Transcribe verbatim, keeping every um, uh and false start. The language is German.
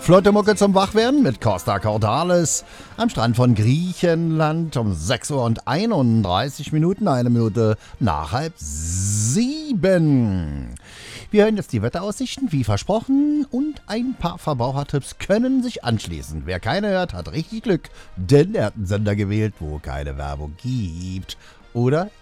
Flotte Mucke zum Wachwerden mit Costa Cordalis am Strand von Griechenland um sechs Uhr und einunddreißig Minuten, eine Minute nach halb sieben. Wir hören jetzt die Wetteraussichten, wie versprochen, und ein paar Verbrauchertipps können sich anschließen. Wer keine hört, hat richtig Glück, denn er hat einen Sender gewählt, wo keine Werbung gibt. Oder